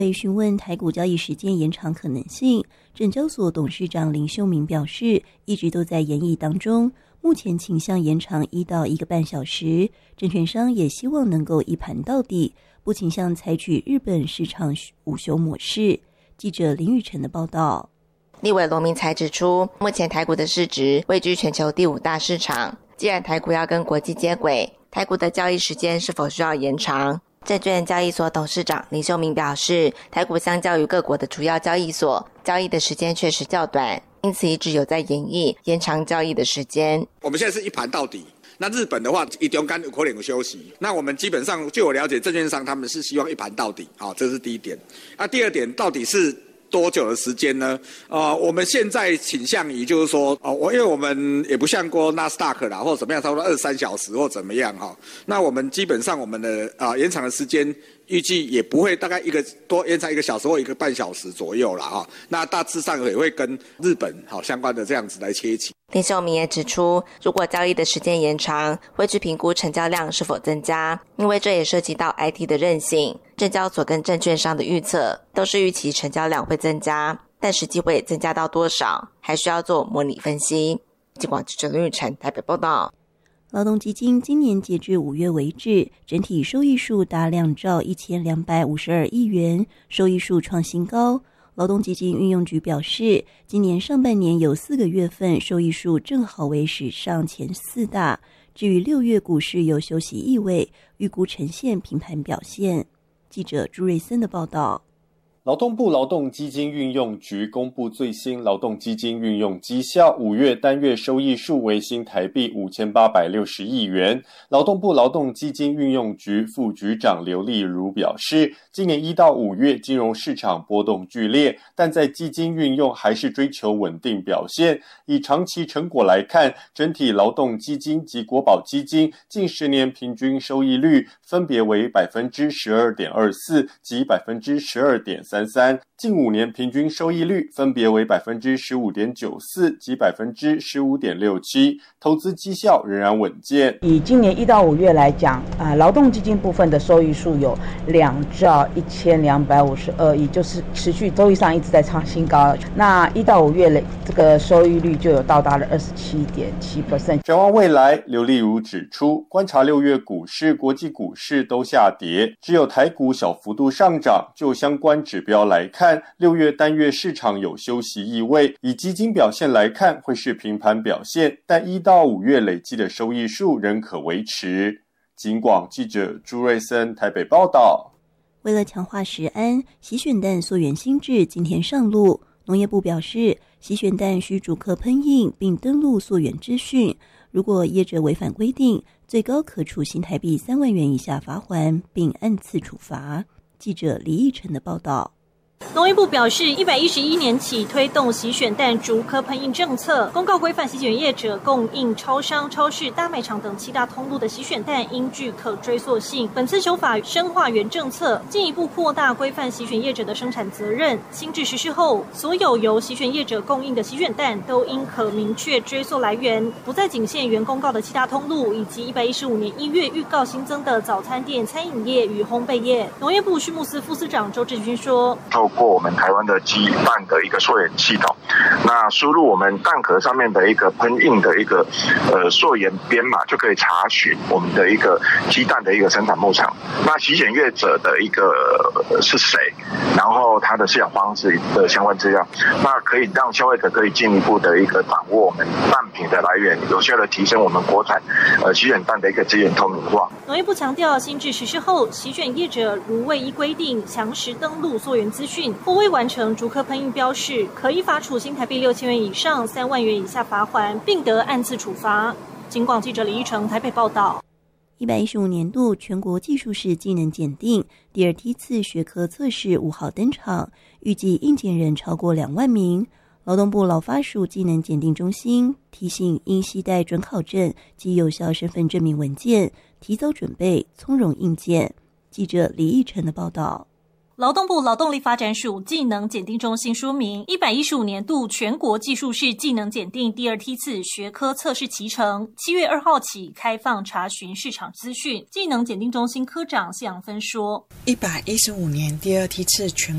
被询问台股交易时间延长可能性，证交所董事长林秀明表示，一直都在研议当中，目前倾向延长1到1个半小时，证券商也希望能够一盘到底，不倾向采取日本市场午休模式。记者林宇晨的报道。 立委罗明才指出，目前台股的市值位居全球第5大市场，既然台股要跟国际接轨，台股的交易时间是否需要延长？证券交易所董事长林秀明表示，台股相较于各国的主要交易所，交易的时间确实较短，因此一直有在研议延长交易的时间。 我们现在是一盘到底，那日本的话一中间有可能有休息，那我们基本上据我了解，证券商他们是希望一盘到底，这是第一点。第二点，到底是多久的时间呢？我们现在倾向于就是说，因为我们也不像过纳斯达克啦，或者怎么样，差不多23小时或怎么样哈。那我们基本上我们的延长的时间预计也不会大概多延长1个小时或1个半小时左右啦哈。那大致上也会跟日本相关的这样子来切齐。 林秀明也指出，如果交易的时间延长，会去评估成交量是否增加，因为这也涉及到 IT 的韧性。证交所跟证券商的预测都是预期成交量会增加，但实际会增加到多少，还需要做模拟分析。金广记者林宇晨台北报道。 劳动基金今年截至5月为止，整体收益数达2兆1252亿元，收益数创新高。劳动基金运用局表示，今年上半年有4个月份收益数正好为史上前4大。至于6月股市有休息意味，预估呈现平盘表现。记者朱瑞森的报道。 劳动部劳动基金运用局公布最新劳动基金运用绩效，5月单月收益数为新台币5860亿元。劳动部劳动基金运用局副局长刘丽如表示，今年1到5月金融市场波动剧烈，但在基金运用还是追求稳定表现。以长期成果来看，整体劳动基金及国保基金近10年平均收益率分别为 12.24% 及 12.33%，近5年平均收益率分别为 15.94% 及 15.67%， 投资绩效仍然稳健。 以今年1到5月来讲，劳动基金部分的收益数有2兆1252亿，就是持续周益上一直在创新高。那1到5月这个收益率就有到达了 27.7%。 展望未来，刘丽如指出，观察6月股市、国际股市都下跌，只有台股小幅度上涨。就相关指标来看，6月单月市场有休息意味，以基金表现来看会是平盘表现，但1到5月累计的收益数仍可维持。警广记者朱瑞森台北报道。 为了强化食安，洗选蛋溯源新制今天上路。农业部表示，洗选蛋需逐颗喷印并登录溯源资讯，如果业者违反规定，最高可处新台币3万元以下罚锾，并按次处罚。记者李义成的报道。 农业部表示，111年起推动洗选蛋逐颗喷印政策，公告规范洗选业者供应超商、超市、大卖场等7大通路的洗选蛋应具可追溯性。本次修法深化原政策，进一步扩大规范洗选业者的生产责任。新制实施后，所有由洗选业者供应的洗选蛋都应可明确追溯来源，不再仅限原公告的7大通路，以及115年1月预告新增的早餐店、餐饮业与烘焙业。农业部畜牧司副司长周志军说， 透过我们台湾的鸡蛋的一个溯源系统，那输入我们蛋壳上面的一个喷印的一个溯源编码，就可以查询我们的一个鸡蛋的一个生产牧场，那洗选业者的一个是谁，然后他的饲养方式的相关资料，那可以让消费者可以进一步的一个掌握我们蛋品的来源，有效的提升我们国产洗选蛋的一个资源透明化。 农业部强调，新制实施后，洗选业者如未依规定详实登录溯源资讯，或未完成逐颗喷印标示，可以罚处新台币6000元以上3万元以下罚锾，并得按次处罚。警广记者李一成台北报道。 115年度全国技术士技能检定第2梯次学科测试5号登场，预计应检人超过2万名。劳动部劳发署技能检定中心提醒，应携带准考证及有效身份证明文件，提早准备，从容应检。记者李义成的报道。 劳动部劳动力发展署技能检定中心说明，115年度全国技术士技能检定第2梯次学科测试期程，7月2号起开放查询市场资讯。技能检定中心科长谢阳芬说， 115年第2梯次全